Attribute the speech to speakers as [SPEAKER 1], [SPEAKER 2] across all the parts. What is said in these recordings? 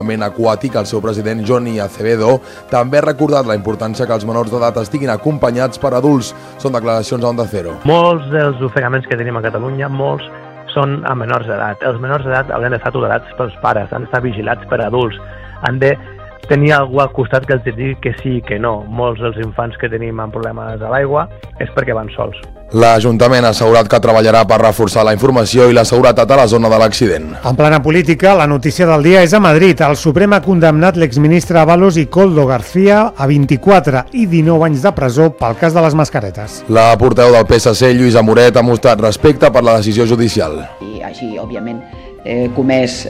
[SPEAKER 1] aquàtic, el seu president Johnny Acevedo també ha recordat la importància que els menors d'edat estiguin acompanyats per adults. Són declaracions a Onda Cero.
[SPEAKER 2] Molts dels ofegaments que tenim a Catalunya, molts són a menors d'edat. Els menors d'edat hauran d'estar tutelats pels pares, han d'estar vigilats per adults, han de tenir algú al costat que els digui que sí i que no. Molts dels infants que tenim amb problemes a l'aigua és perquè van sols.
[SPEAKER 1] L'Ajuntament ha assegurat que treballarà per reforçar la informació i la seguretat a la zona de l'accident.
[SPEAKER 3] En plana política, la notícia del dia és a Madrid. El Suprem ha condemnat l'exministre Ábalos i Koldo García a 24 i 19 anys de presó pel cas de les mascaretes.
[SPEAKER 1] La portaveu del PSC, Lluïsa Moret, ha mostrat respecte per la decisió judicial.
[SPEAKER 4] I així, òbviament, comès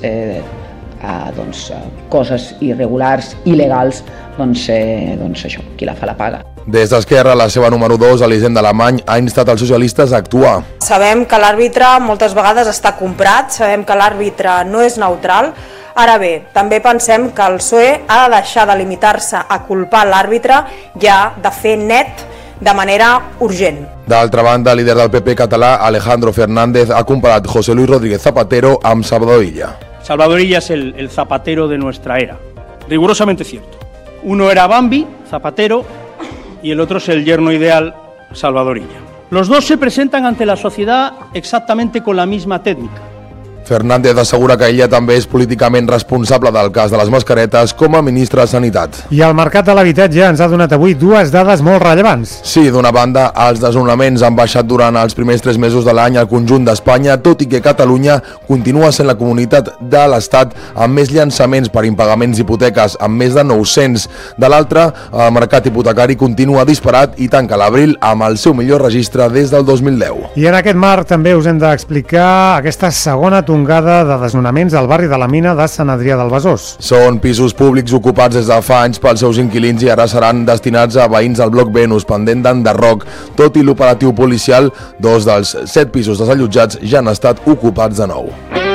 [SPEAKER 4] coses irregulars, il·legals, això, qui la fa la paga.
[SPEAKER 1] Des d'Esquerra, la seva número 2, Elisenda Alemany, ha instat els socialistes a actuar.
[SPEAKER 5] Sabem que l'àrbitre moltes vegades està comprat, sabem que l'àrbitre no és neutral. Ara bé, també pensem que el PSOE ha de deixar de limitar-se a culpar l'àrbitre i ha de fer net de manera urgent.
[SPEAKER 1] D'altra banda, el líder del PP català, Alejandro Fernández, ha comparat José Luis Rodríguez Zapatero amb Salvador Illa.
[SPEAKER 6] Salvador Illa es el Zapatero de nuestra era, rigurosamente cierto. Uno era Bambi, Zapatero, y el otro es el yerno ideal, Salvador Illa. Los dos se presentan ante la sociedad exactamente con la misma técnica.
[SPEAKER 1] Fernández assegura que ella també és políticament responsable del cas de les mascaretes com a ministre de Sanitat.
[SPEAKER 3] I el mercat de l'habitatge ens ha donat avui dues dades molt rellevants.
[SPEAKER 1] Sí, d'una banda, els desnonaments han baixat durant els primers 3 mesos de l'any al conjunt d'Espanya, tot i que Catalunya continua sent la comunitat de l'Estat amb més llançaments per impagaments d'hipoteques, amb més de 900. De l'altra, el mercat hipotecari continua disparat i tanca l'abril amb el seu millor registre des del 2010.
[SPEAKER 3] I en aquest marc també us hem d'explicar aquesta segona tongada de desnonaments al barri de la Mina de Sant Adrià del Besòs.
[SPEAKER 1] Són pisos públics ocupats des de fa anys pels seus inquilins i ara seran destinats a veïns del bloc Venus, pendent d'enderroc. Tot i l'operatiu policial, 2 dels 7 pisos desallotjats ja han estat ocupats de nou.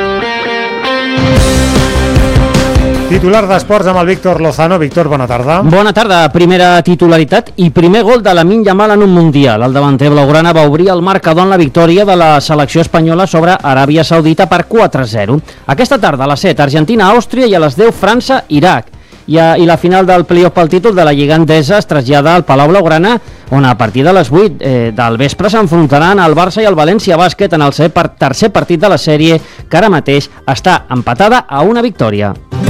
[SPEAKER 3] Titular d'esports amb el Víctor Lozano. Víctor, bona tarda.
[SPEAKER 7] Bona tarda. Primera titularitat i primer gol de Lamine Yamal en un Mundial. El davanter blaugrana va obrir el marcador en la victòria de la selecció espanyola sobre Aràbia Saudita per 4-0. Aquesta tarda a les 7, Argentina-Àustria i a les 10, França-Iraq. I la final del play-off pel títol de la Lliga Endesa es trasllada al Palau Blaugrana, on a partir de les 8 del vespre s'enfrontaran el Barça i el València Bàsquet en el tercer partit de la sèrie, que ara mateix està empatada a una victòria.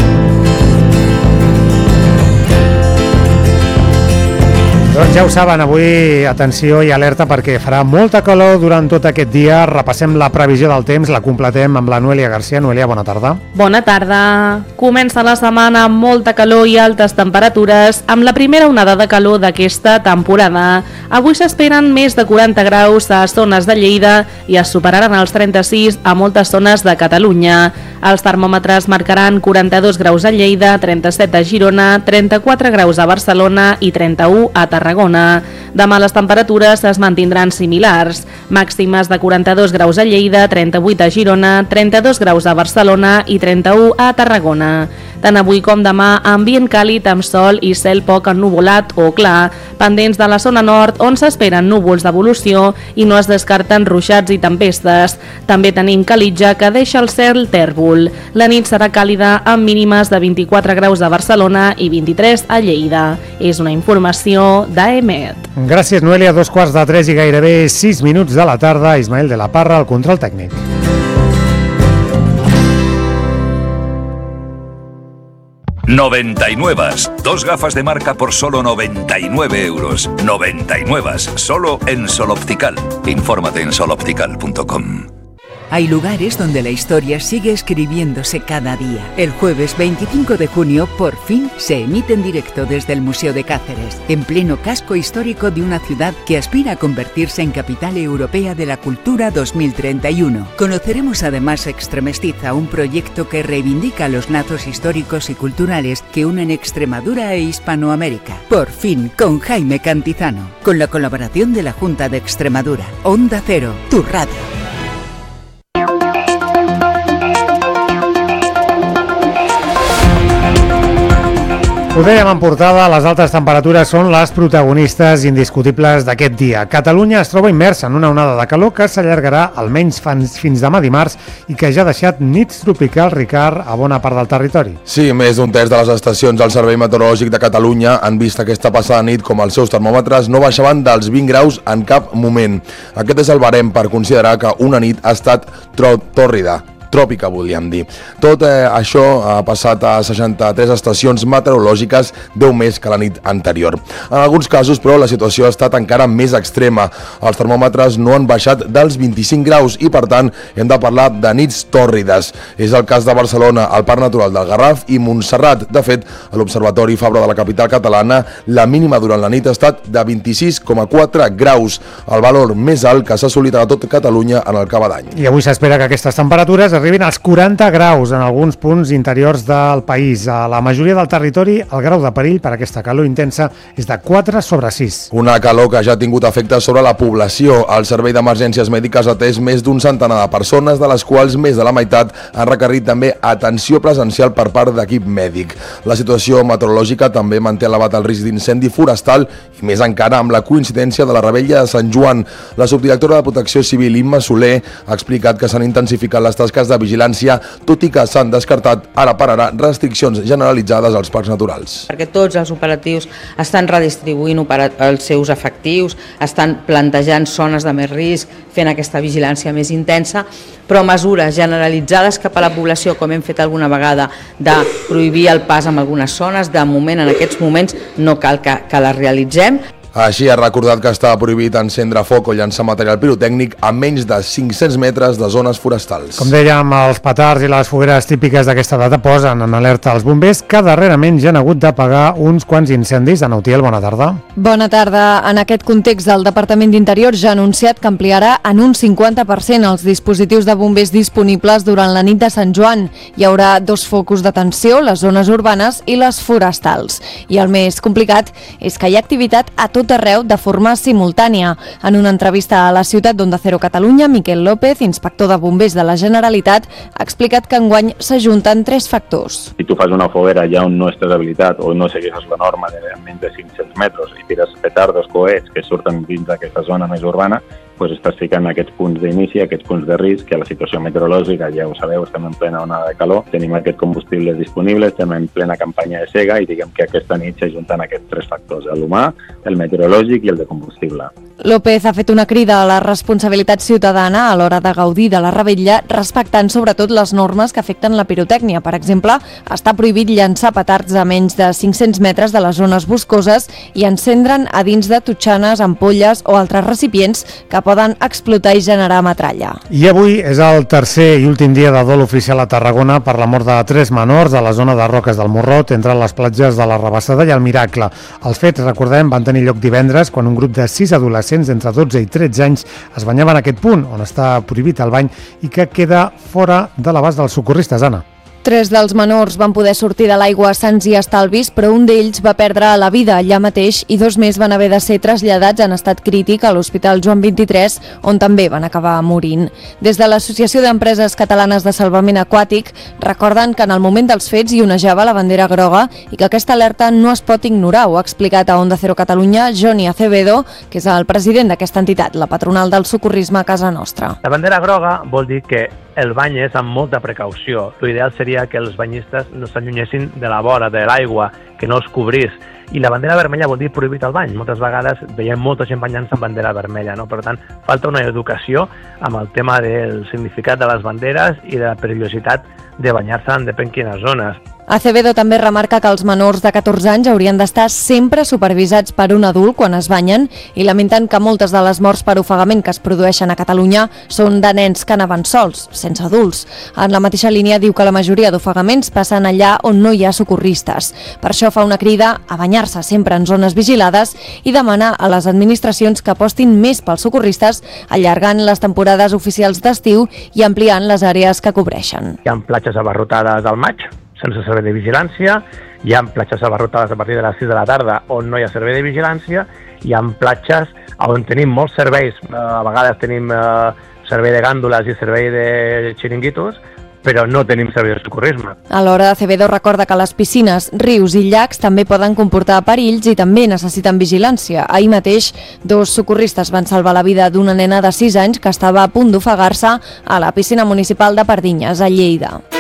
[SPEAKER 3] Doncs ja ho saben, avui atenció i alerta perquè farà molta calor durant tot aquest dia. Repassem la previsió del temps, la completem amb la Noelia Garcia. Noelia, bona tarda.
[SPEAKER 8] Bona tarda. Comença la setmana amb molta calor i altes temperatures, amb la primera onada de calor d'aquesta temporada. Avui s'esperen més de 40 graus a zones de Lleida i es superaran els 36 a moltes zones de Catalunya. Els termòmetres marcaran 42 graus a Lleida, 37 a Girona, 34 graus a Barcelona i 31 a Tarragona. Demà les temperatures es mantindran similars, màximes de 42 graus a Lleida, 38 a Girona, 32 graus a Barcelona i 31 a Tarragona. Tant avui com demà, ambient càlid amb sol i cel poc ennuvolat o clar, pendents de la zona nord on s'esperen núvols d'evolució i no es descarten ruixats i tempestes. També tenim calitja que deixa el cel tèrbol. La nit serà càlida amb mínimes de 24 graus a Barcelona i 23 a Lleida. És una informació d'AEMET.
[SPEAKER 3] Gràcies, Noelia. 2:45 i gairebé 6 minuts de la tarda. Ismael de la Parra, al control tècnic.
[SPEAKER 9] Noventanuevas. 2 gafas de marca por solo 99 euros. Noventanuevas. Solo en Sol Optical. Infórmate en soloptical.com.
[SPEAKER 10] Hay lugares donde la historia sigue escribiéndose cada día. El jueves 25 de junio, por fin, se emite en directo desde el Museo de Cáceres, en pleno casco histórico de una ciudad que aspira a convertirse en capital europea de la cultura 2031. Conoceremos además Extremestiza, un proyecto que reivindica los lazos históricos y culturales que unen Extremadura e Hispanoamérica. Por fin, con Jaime Cantizano, con la colaboración de la Junta de Extremadura. Onda Cero, tu radio.
[SPEAKER 3] Ho dèiem en portada, les altes temperatures són les protagonistes indiscutibles d'aquest dia. Catalunya es troba immersa en una onada de calor que s'allargarà almenys fins demà dimarts i que ja ha deixat nits tropicals, Ricard, a bona part del territori.
[SPEAKER 1] Sí, més d'un terç de les estacions del Servei Meteorològic de Catalunya han vist aquesta passada nit com els seus termòmetres no baixaven dels 20 graus en cap moment. Aquest és el barem per considerar que una nit ha estat tòrrida. Tròpica, volíem dir. Tot això ha passat a 63 estacions meteorològiques, 10 més que la nit anterior. En alguns casos, però, la situació ha estat encara més extrema. Els termòmetres no han baixat dels 25 graus i, per tant, hem de parlar de nits tòrrides. És el cas de Barcelona, el Parc Natural del Garraf i Montserrat. De fet, a l'Observatori Fabra de la capital catalana, la mínima durant la nit ha estat de 26,4 graus, el valor més alt que s'ha assolit a tot Catalunya en el cava d'any.
[SPEAKER 3] I avui s'espera que aquestes temperatures arribin als 40 graus en alguns punts interiors del país. A la majoria del territori, el grau de perill per aquesta calor intensa és de 4/6.
[SPEAKER 1] Una calor que ja ha tingut efectes sobre la població. El Servei d'Emergències Mèdiques ha atès més d'un centenar de persones, de les quals més de la meitat han requerit també atenció presencial per part d'equip mèdic. La situació meteorològica també manté elevat el risc d'incendi forestal i més encara amb la coincidència de la Rebella de Sant Joan. La subdirectora de Protecció Civil, Imma Soler, ha explicat que s'han intensificat les tasques de vigilància, tot i que s'han descartat ara per ara restriccions generalitzades als parcs naturals.
[SPEAKER 11] Perquè tots els operatius estan redistribuint els seus efectius, estan plantejant zones de més risc, fent aquesta vigilància més intensa, però mesures generalitzades cap a la població, com hem fet alguna vegada, de prohibir el pas en algunes zones, de moment, en aquests moments, no cal que les realitzem.
[SPEAKER 1] Així ha recordat que està prohibit encendre foc o llançar material pirotècnic a menys de 500 metres de zones forestals.
[SPEAKER 3] Com dèiem, els petards i les fogueres típiques d'aquesta data posen en alerta els bombers que darrerament ja han hagut d'apagar uns quants incendis. Ana Utiel, bona tarda.
[SPEAKER 12] Bona tarda. En aquest context, el Departament d'Interior ja ha anunciat que ampliarà en un 50% els dispositius de bombers disponibles durant la nit de Sant Joan. Hi haurà dos focus d'atenció, les zones urbanes i les forestals. I el més complicat és que hi ha activitat a tot arreu de forma simultània. En una entrevista a la ciutat d'Onda Cero Catalunya, Miquel López, inspector de bombers de la Generalitat, ha explicat que enguany s'ajunten tres factors.
[SPEAKER 13] Si tu fas una foguera ja on no estàs habilitat o no segueixes la norma de menys de 500 metres i tires petardos, coets que surten dins d'aquesta zona més urbana, doncs estàs ficant aquests punts d'inici, aquests punts de risc, que a la situació meteorològica, ja ho sabeu, estem en plena onada de calor, tenim aquests combustibles disponibles, estem en plena campanya de sega i diguem que aquesta nit s'ajunten aquests tres factors, l'humà, el meteorològic i el de combustible.
[SPEAKER 12] López ha fet una crida a la responsabilitat ciutadana a l'hora de gaudir de la revetlla, respectant sobretot les normes que afecten la pirotècnia. Per exemple, està prohibit llançar petards a menys de 500 metres de les zones boscoses i encendre'n a dins de totxanes, ampolles o altres recipients que poden explotar i generar metralla.
[SPEAKER 3] I avui és el tercer i últim dia de dol oficial a Tarragona per la mort de 3 menors a la zona de Roques del Morrot, entre les platges de la Rabassada i el Miracle. Els fets, recordem, van tenir lloc divendres quan un grup de 6 adolescents d'entre 12 i 13 anys es banyaven en aquest punt, on està prohibit el bany i que queda fora de l'abast dels socorristes, Anna.
[SPEAKER 12] 3 dels menors van poder sortir de l'aigua sans i estalvis, però un d'ells va perdre la vida allà mateix i 2 més van haver de ser traslladats en estat crític a l'Hospital Joan 23, on també van acabar morint. Des de l'Associació d'Empreses Catalanes de Salvament Aquàtic recorden que en el moment dels fets hi onejava la bandera groga i que aquesta alerta no es pot ignorar. Ho ha explicat a Onda Cero Catalunya Johnny Acevedo, que és el president d'aquesta entitat, la patronal del socorrisme a casa nostra.
[SPEAKER 2] La bandera groga vol dir que el bany és amb molta precaució. L'ideal seria que els banyistes no s'allunyessin de la vora, de l'aigua, que no els cobrís. I la bandera vermella vol dir prohibit el bany. Moltes vegades veiem molta gent banyant-se amb bandera vermella, no? Per tant, falta una educació amb el tema del significat de les banderes i de la perillositat de banyar-se en depèn quines zones.
[SPEAKER 12] Acevedo també remarca que els menors de 14 anys haurien d'estar sempre supervisats per un adult quan es banyen i lamenten que moltes de les morts per ofegament que es produeixen a Catalunya són de nens que anaven sols, sense adults. En la mateixa línia diu que la majoria d'ofegaments passen allà on no hi ha socorristes. Per això fa una crida a banyar-se sempre en zones vigilades i demana a les administracions que apostin més pels socorristes, allargant les temporades oficials d'estiu i ampliant les àrees que cobreixen.
[SPEAKER 2] Hi ha platges abarrotades al maig, sense servei de vigilància, hi ha platges abarrotades a partir de les 6 de la tarda on no hi ha servei de vigilància, hi ha platges on tenim molts serveis, a vegades tenim servei de gàndoles i servei de xiringuitos, però no tenim servei de socorrisme.
[SPEAKER 12] Alhora, Acevedo recorda que les piscines, rius i llacs també poden comportar perills i també necessiten vigilància. Ahir mateix, 2 socorristes van salvar la vida d'una nena de 6 anys que estava a punt d'ofegar-se a la piscina municipal de Pardinyes, a Lleida.